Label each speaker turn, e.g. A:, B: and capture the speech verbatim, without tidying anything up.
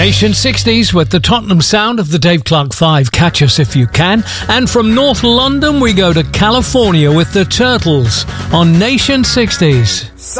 A: Nation sixties with the Tottenham sound of the Dave Clark five, Catch Us If You Can. And from North London we go to California with the Turtles on Nation sixties.